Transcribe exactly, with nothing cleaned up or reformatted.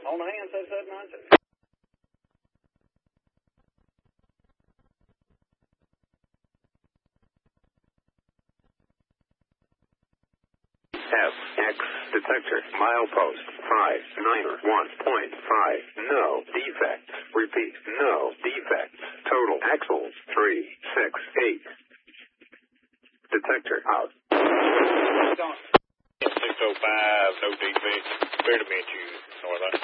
On the hand, seven seven nine six. F X detector milepost five niner one point five. No defects. Repeat. No defects. Total axles three six eight. Detector out. six oh five, no defects. Fair to meet you, Northern.